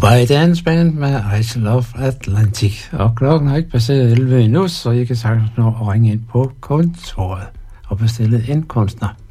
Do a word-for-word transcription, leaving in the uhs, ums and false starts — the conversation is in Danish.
Goodbye Dance Band med I Love Atlantic. Og klokken har ikke passeret elleve endnu, så I kan sagtens nå at ringe ind på kontoret og bestille en kunstner.